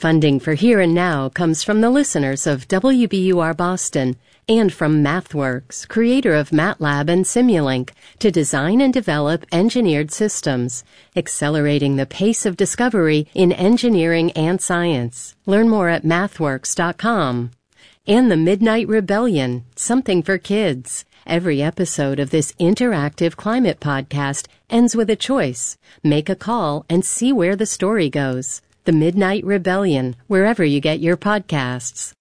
Funding for Here and Now comes from the listeners of WBUR Boston and from MathWorks, creator of MATLAB and Simulink, to design and develop engineered systems, accelerating the pace of discovery in engineering and science. Learn more at mathworks.com. And the Midnight Rebellion, something for kids. Every episode of this interactive climate podcast ends with a choice. Make a call and see where the story goes. The Midnight Rebellion, wherever you get your podcasts.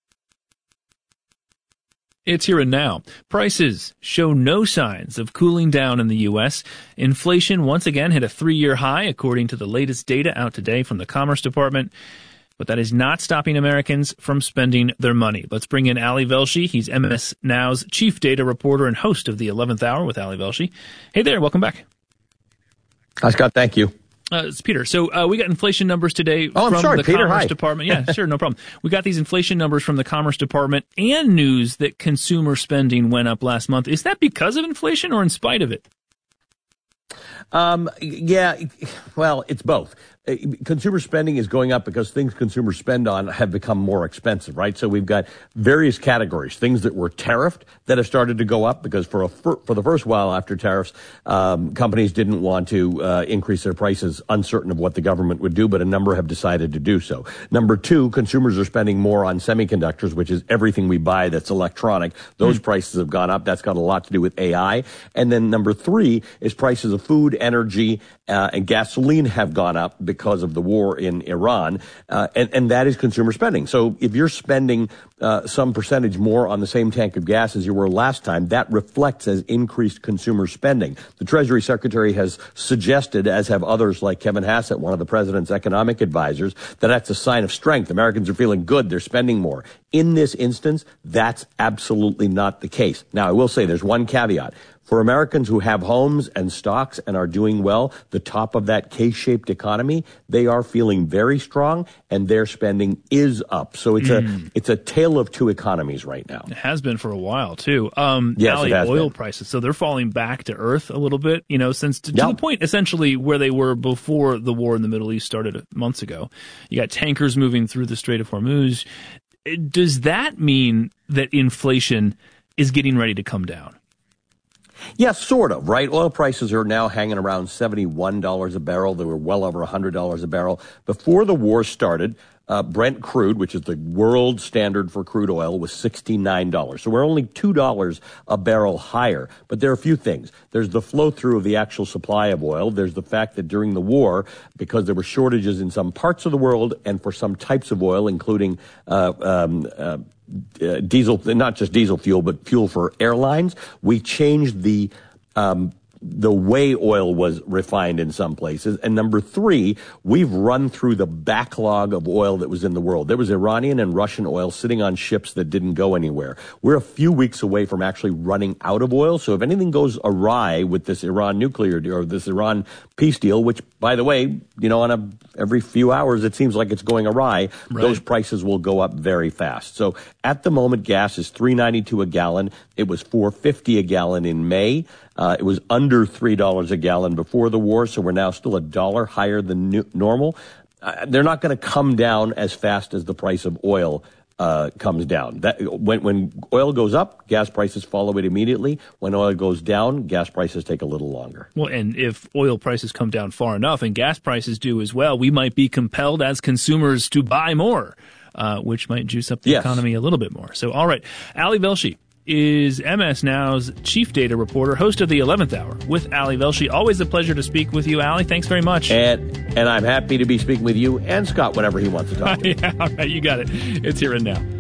It's here and now. Prices show no signs of cooling down in the U.S. Inflation once again hit a 3-year high, according to the latest data out today from the Commerce Department. But that is not stopping Americans from spending their money. Let's bring in Ali Velshi. He's MS Now's chief data reporter and host of the 11th Hour with Ali Velshi. Hey there, welcome back. Hi, Scott. Thank you. It's Peter. So we got inflation numbers today from the Peter, Commerce hi. Department. Yeah, sure, no problem. We got these inflation numbers from the Commerce Department and news that consumer spending went up last month. Is that because of inflation or in spite of it? Yeah, well, it's both. Consumer spending is going up because things consumers spend on have become more expensive, right? So we've got various categories, things that were tariffed that have started to go up because for the first while after tariffs, companies didn't want to increase their prices, uncertain of what the government would do, but a number have decided to do so. Number two, consumers are spending more on semiconductors, which is everything we buy that's electronic. Those prices have gone up. That's got a lot to do with AI. And then number three is prices of food, energy, and gasoline have gone up because of the war in Iran, and that is consumer spending. So if you're spending some percentage more on the same tank of gas as you were last time, that reflects as increased consumer spending. The Treasury Secretary has suggested, as have others like Kevin Hassett, one of the president's economic advisors, that that's a sign of strength. Americans are feeling good. They're spending more. In this instance, that's absolutely not the case. Now, I will say there's one caveat. For Americans who have homes and stocks and are doing well, the top of that K-shaped economy, they are feeling very strong and their spending is up. So it's a tale of two economies right now. It has been for a while too. Yes, Ali, it has oil been. prices, so they're falling back to earth a little bit, since to the point essentially where they were before the war in the Middle East started months ago. You got tankers moving through the Strait of Hormuz. Does that mean that inflation is getting ready to come down? Yes, sort of, right? Oil prices are now hanging around $71 a barrel. They were well over $100 a barrel. Before the war started, Brent crude, which is the world standard for crude oil, was $69. So we're only $2 a barrel higher. But there are a few things. There's the flow through of the actual supply of oil. There's the fact that during the war, because there were shortages in some parts of the world and for some types of oil, including diesel, not just diesel fuel, but fuel for airlines, we changed the way oil was refined in some places. And number three, we've run through the backlog of oil that was in the world. There was Iranian and Russian oil sitting on ships that didn't go anywhere. We're a few weeks away from actually running out of oil. So if anything goes awry with this Iran nuclear deal or this Iran peace deal, which, by the way, every few hours it seems like it's going awry, right, those prices will go up very fast. So at the moment, gas is $3.92 a gallon. It was $4.50 a gallon in May. It was under $3 a gallon before the war, so we're now still $1 higher than normal. They're not going to come down as fast as the price of oil comes down. When oil goes up, gas prices follow it immediately. When oil goes down, gas prices take a little longer. Well, and if oil prices come down far enough and gas prices do as well, we might be compelled as consumers to buy more, which might juice up the economy a little bit more. So, all right, Ali Velshi is MS Now's chief data reporter, host of the 11th Hour with Ali Velshi. Always a pleasure to speak with you, Ali. Thanks very much. And I'm happy to be speaking with you and Scott whenever he wants to talk to me. Yeah, all right, you got it. It's Here and Now.